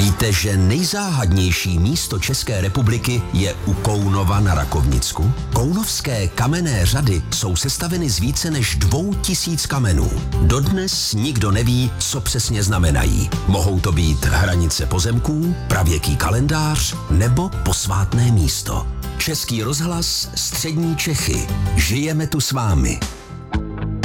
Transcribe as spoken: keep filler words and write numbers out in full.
Víte, že nejzáhadnější místo České republiky je u Kounova na Rakovnicku? Kounovské kamenné řady jsou sestaveny z více než dvou tisíc kamenů. Dodnes nikdo neví, co přesně znamenají. Mohou to být hranice pozemků, pravěký kalendář nebo posvátné místo. Český rozhlas, Střední Čechy. Žijeme tu s vámi.